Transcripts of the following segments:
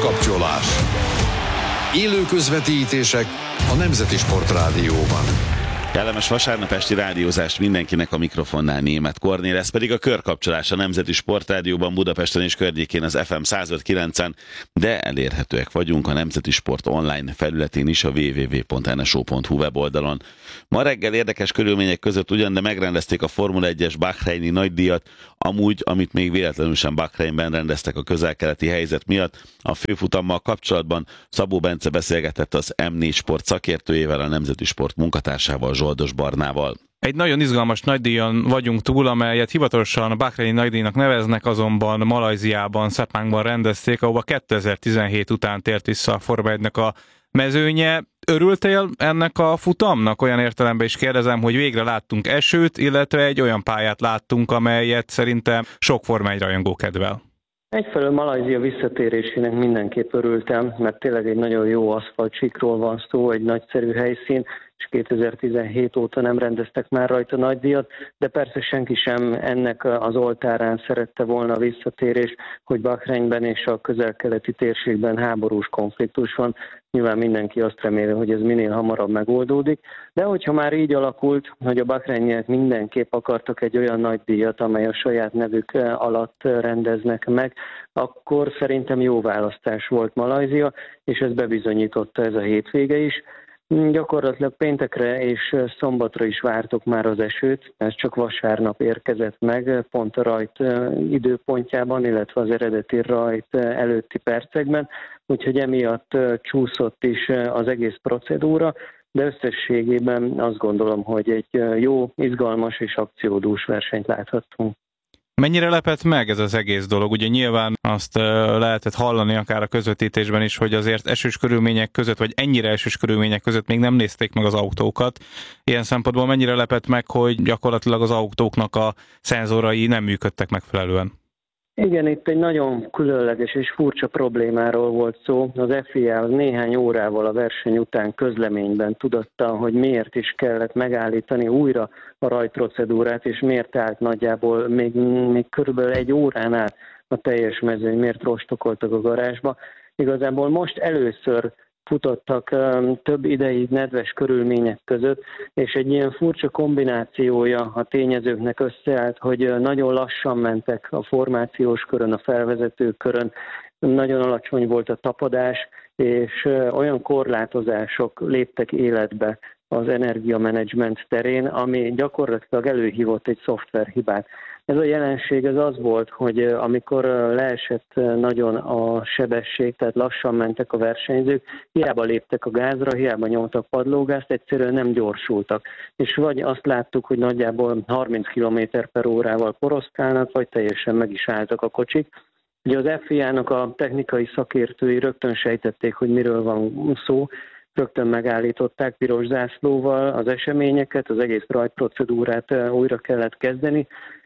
Körkapcsolás. Élő közvetítések a Nemzeti Sport Rádióban. Kellemes vasárnap esti rádiózást mindenkinek, a mikrofonnál Németh Kornél, ez pedig a Körkapcsolás a Nemzeti Sport Rádióban, Budapesten és környékén az FM 105.9-en, de elérhetőek vagyunk a Nemzeti Sport online felületén is, a www.nso.hu weboldalon. Ma reggel érdekes körülmények között ugyan, de megrendezték a Formula 1-es Bahreini nagydíjat, amúgy, amit még véletlenül sem Bahreinben rendeztek a közel-keleti helyzet miatt. A főfutammal kapcsolatban Szabó Bence beszélgetett az M4 Sport szakértőjével, a Nemzeti Sport munkatársával, Zsoldos Barnával. Egy nagyon izgalmas nagydíjon vagyunk túl, amelyet hivatalosan a Bahreini nagydíjnak neveznek, azonban Malajziában, Sepangban rendezték, ahova 2017 után tért vissza a Forma 1-nek a mezőnye. Örültél ennek a futamnak? Olyan értelemben is kérdezem, hogy végre láttunk esőt, illetve egy olyan pályát láttunk, amelyet szerintem sok Forma 1 rajongó kedvel. Egyfelől Malajzia visszatérésének mindenképp örültem, mert tényleg egy nagyon jó aszfaltcsíkról van szó, egy nagyszerű helyszín, és 2017 óta nem rendeztek már rajta nagydíjat, de persze senki sem ennek az oltárán szerette volna a visszatérés, hogy Bahreinben és a közel-keleti térségben háborús konfliktus van. Nyilván mindenki azt reméli, hogy ez minél hamarabb megoldódik, de hogyha már így alakult, hogy a bahreiniek mindenképp akartak egy olyan nagydíjat, amely a saját nevük alatt rendeznek meg, akkor szerintem jó választás volt Malajzia, és ez bebizonyította ez a hétvége is. Gyakorlatilag péntekre és szombatra is vártok már az esőt, ez csak vasárnap érkezett meg, pont a rajt időpontjában, illetve az eredeti rajt előtti percekben, úgyhogy emiatt csúszott is az egész procedúra, de összességében azt gondolom, hogy egy jó, izgalmas és akciódús versenyt láthattunk. Mennyire lepett meg ez az egész dolog? Ugye nyilván azt lehetett hallani akár a közvetítésben is, hogy azért esős körülmények között, vagy ennyire esős körülmények között még nem nézték meg az autókat. Ilyen szempontból mennyire lepett meg, hogy gyakorlatilag az autóknak a szenzorai nem működtek megfelelően? Igen, itt egy nagyon különleges és furcsa problémáról volt szó. Az FIA néhány órával a verseny után közleményben tudatta, hogy miért is kellett megállítani újra a rajtprocedúrát, és miért állt nagyjából még körülbelül egy órán át a teljes mezőny, miért rostokoltak a garázsba. Igazából most először futottak több ideig nedves körülmények között, és egy ilyen furcsa kombinációja a tényezőknek összeállt, hogy nagyon lassan mentek a formációs körön, a felvezető körön, nagyon alacsony volt a tapadás, és olyan korlátozások léptek életbe az energiamenedzsment terén, ami gyakorlatilag előhívott egy szoftverhibát. Ez a jelenség az volt, hogy amikor leesett nagyon a sebesség, tehát lassan mentek a versenyzők, hiába léptek a gázra, hiába nyomtak padlógázt, egyszerűen nem gyorsultak. És vagy azt láttuk, hogy nagyjából 30 km/h poroszkálnak, vagy teljesen meg is álltak a kocsik. Ugye az FIA-nak a technikai szakértői rögtön sejtették, hogy miről van szó, rögtön megállították piros zászlóval az eseményeket, az egész rajtprocedúrát újra kellett kezdeni,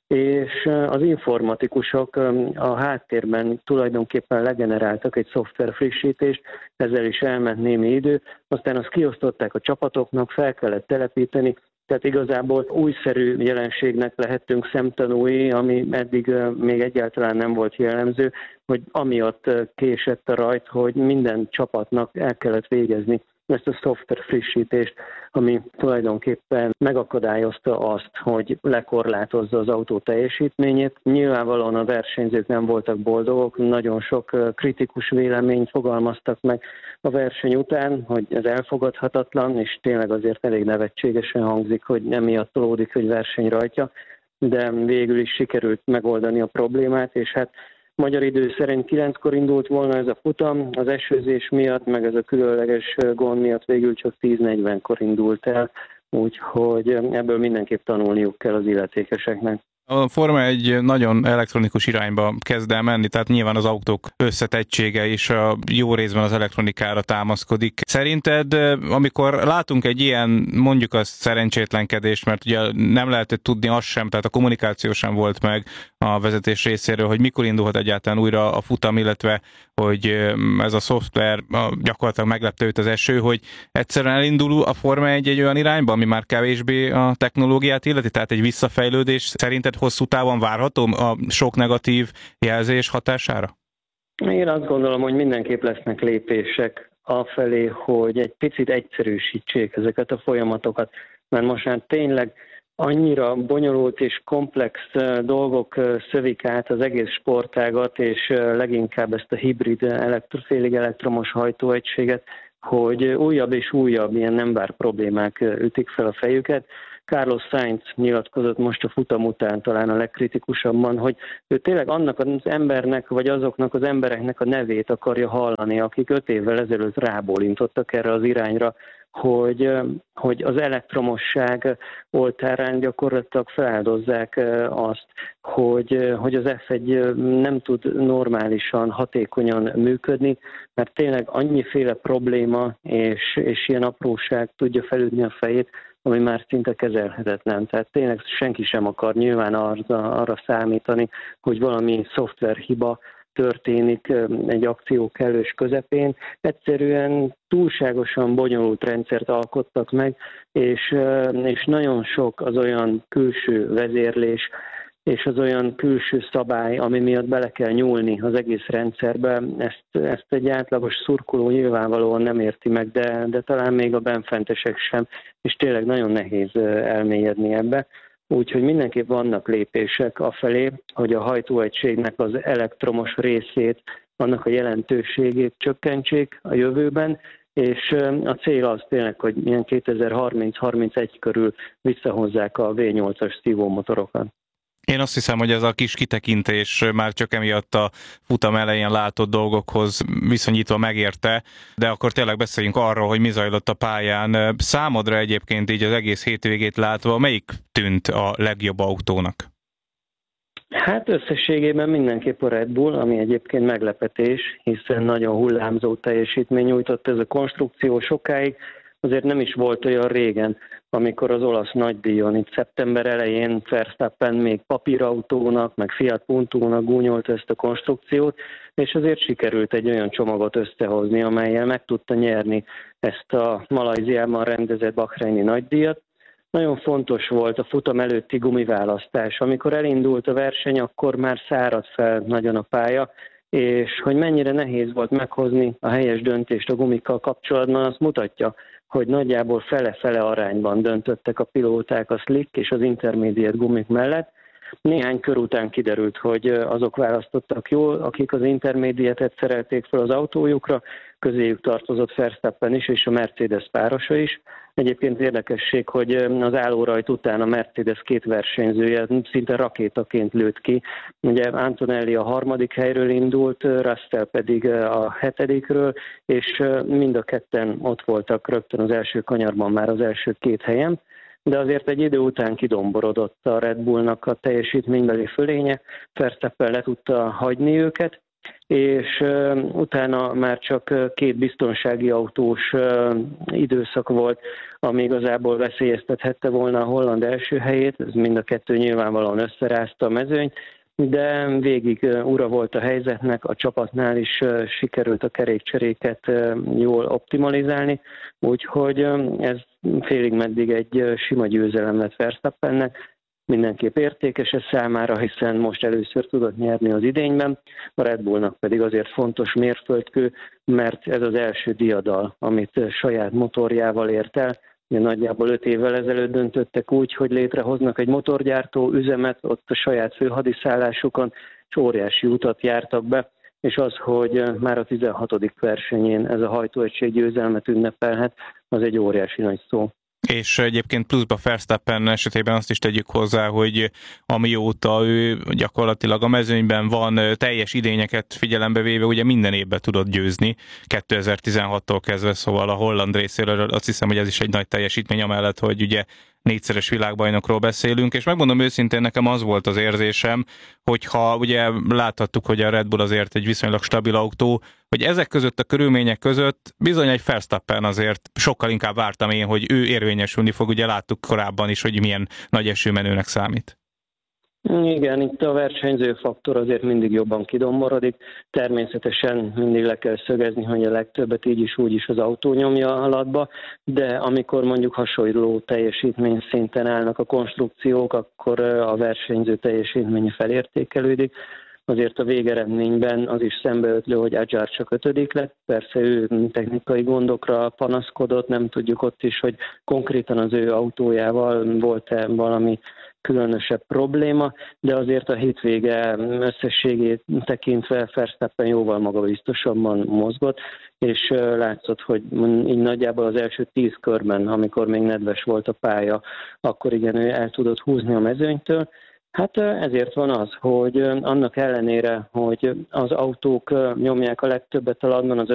és az informatikusok a háttérben tulajdonképpen legeneráltak egy szoftver frissítést, ezzel is elment némi idő, aztán azt kiosztották a csapatoknak, fel kellett telepíteni, tehát igazából újszerű jelenségnek lehettünk szemtanúi, ami eddig még egyáltalán nem volt jellemző, hogy amiatt késett a rajt, hogy minden csapatnak el kellett végezni ezt a szoftver frissítést, ami tulajdonképpen megakadályozta azt, hogy lekorlátozza az autó teljesítményét. Nyilvánvalóan a versenyzők nem voltak boldogok, nagyon sok kritikus véleményt fogalmaztak meg a verseny után, hogy ez elfogadhatatlan, és tényleg azért elég nevetségesen hangzik, hogy emiatt tolódik egy verseny rajtja, de végül is sikerült megoldani a problémát, és hát magyar idő szerint 9-kor indult volna ez a futam, az esőzés miatt, meg ez a különleges gond miatt végül csak 10:40-kor indult el, úgyhogy ebből mindenképp tanulniuk kell az illetékeseknek. A Forma egy nagyon elektronikus irányba kezd el menni, tehát nyilván az autók összetettsége is a jó részben az elektronikára támaszkodik. Szerinted, amikor látunk egy ilyen, mondjuk azt szerencsétlenkedést, mert ugye nem lehetett tudni azt sem, tehát a kommunikáció sem volt meg a vezetés részéről, hogy mikor indulhat egyáltalán újra a futam, illetve hogy ez a szoftver gyakorlatilag meglepte őt az eső, hogy egyszerűen elindul a Forma egy olyan irányba, ami már kevésbé a technológiát illeti, tehát egy visszafejlődés szerinted hosszú távon várható a sok negatív jelzés hatására? Én azt gondolom, hogy mindenképp lesznek lépések afelé, hogy egy picit egyszerűsítsék ezeket a folyamatokat, mert most már tényleg annyira bonyolult és komplex dolgok szövik át az egész sportágat, és leginkább ezt a hibrid félig elektromos hajtóegységet, hogy újabb és újabb ilyen nem vár problémák ütik fel a fejüket. Carlos Sainz nyilatkozott most a futam után talán a legkritikusabban, hogy ő tényleg annak az embernek, vagy azoknak az embereknek a nevét akarja hallani, akik 5 évvel ezelőtt rábólintottak erre az irányra, hogy az elektromosság oltárán gyakorlatilag feláldozzák azt, hogy az F1 nem tud normálisan, hatékonyan működni, mert tényleg annyiféle probléma és ilyen apróság tudja felütni a fejét, ami már szinte kezelhetetlen. Tehát tényleg senki sem akar nyilván arra számítani, hogy valami szoftverhiba történik egy akció kellős közepén. Egyszerűen túlságosan bonyolult rendszert alkottak meg, és nagyon sok az olyan külső vezérlés, és az olyan külső szabály, ami miatt bele kell nyúlni az egész rendszerbe. Ezt egy átlagos szurkoló nyilvánvalóan nem érti meg, de talán még a benfentesek sem, és tényleg nagyon nehéz elmélyedni ebbe. Úgyhogy mindenképp vannak lépések afelé, hogy a hajtóegységnek az elektromos részét, annak a jelentőségét csökkentsék a jövőben, és a cél az tényleg, hogy ilyen 2030-31 körül visszahozzák a V8-as szívómotorokat. Én azt hiszem, hogy ez a kis kitekintés már csak emiatt a futam elején látott dolgokhoz viszonyítva megérte, de akkor tényleg beszéljünk arról, hogy mi zajlott a pályán. Számodra egyébként így az egész hétvégét látva, melyik tűnt a legjobb autónak? Hát összességében mindenképp a Red Bull, ami egyébként meglepetés, hiszen nagyon hullámzó teljesítmény nyújtott ez a konstrukció sokáig. Azért nem is volt olyan régen, amikor az olasz nagydíjon, itt szeptember elején Verstappen még papírautónak, meg Fiat Puntónak gúnyolta ezt a konstrukciót, és azért sikerült egy olyan csomagot összehozni, amellyel meg tudta nyerni ezt a Malajziában rendezett bahreini nagydíjat. Nagyon fontos volt a futam előtti gumiválasztás. Amikor elindult a verseny, akkor már száradt fel nagyon a pálya, és hogy mennyire nehéz volt meghozni a helyes döntést a gumikkal kapcsolatban, azt mutatja, hogy nagyjából fele-fele arányban döntöttek a pilóták a slick és az intermediate gumik mellett. Néhány kör után kiderült, hogy azok választottak jól, akik az intermediate-et szerelték fel az autójukra, közéjük tartozott Verstappen is, és a Mercedes párosa is. Egyébként érdekesség, hogy az állórajt után a Mercedes 2 versenyzője szinte rakétaként lőtt ki. Ugye Antonelli a 3. helyről indult, Russell pedig a 7. és mind a ketten ott voltak rögtön az első kanyarban már az első 2 helyen. De azért egy idő után kidomborodott a Red Bullnak a teljesítménybeli fölénye, Verstappen le tudta hagyni őket, és utána már csak 2 biztonsági autós időszak volt, ami igazából veszélyeztethette volna a holland első helyét, ez mind a 2 nyilvánvalóan összerázta a mezőnyt, de végig ura volt a helyzetnek, a csapatnál is sikerült a kerékcseréket jól optimalizálni, úgyhogy ez félig meddig egy sima győzelem lett Verstappennek, mindenképp értékes ez számára, hiszen most először tudott nyerni az idényben, a Red Bullnak pedig azért fontos mérföldkő, mert ez az első diadal, amit saját motorjával ért el. Nagyjából 5 évvel ezelőtt döntöttek úgy, hogy létrehoznak egy motorgyártó üzemet ott a saját főhadiszállásukon, és óriási utat jártak be, és az, hogy már a 16. versenyén ez a hajtóegység győzelmet ünnepelhet, az egy óriási nagy szó. És egyébként pluszba Verstappen esetében azt is tegyük hozzá, hogy amióta ő gyakorlatilag a mezőnyben van, teljes idényeket figyelembe véve, ugye minden évben tudott győzni, 2016-tól kezdve, szóval a holland részéről azt hiszem, hogy ez is egy nagy teljesítmény amellett, hogy ugye 4-szeres világbajnokról beszélünk, és megmondom őszintén, nekem az volt az érzésem, hogyha ugye láthattuk, hogy a Red Bull azért egy viszonylag stabil autó, hogy ezek között a körülmények között bizony egy Verstappen azért sokkal inkább vártam én, hogy ő érvényesülni fog, ugye láttuk korábban is, hogy milyen nagy esőmenőnek számít. Igen, itt a versenyző faktor azért mindig jobban kidomborodik. Természetesen mindig le kell szögezni, hogy a legtöbbet így is úgy is az autó nyomja alatba, de amikor mondjuk hasonló teljesítmény szinten állnak a konstrukciók, akkor a versenyző teljesítménye felértékelődik. azért a végeredményben az is szembeötlő, hogy Adjar csak 5. lett. Persze ő technikai gondokra panaszkodott, nem tudjuk ott is, hogy konkrétan az ő autójával volt-e valami különösebb probléma, de azért a hétvége összességét tekintve Verstappen jóval magabiztosabban mozgott, és látszott, hogy így nagyjából az első 10 körben, amikor még nedves volt a pálya, akkor igen, ő el tudott húzni a mezőnytől. Hát ezért van az, hogy annak ellenére, hogy az autók nyomják a legtöbbet a ladban, az